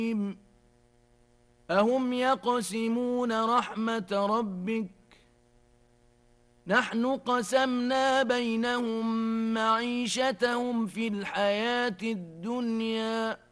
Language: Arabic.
أهم يقسمون رحمة ربك نحن قسمنا بينهم معيشتهم في الحياة الدنيا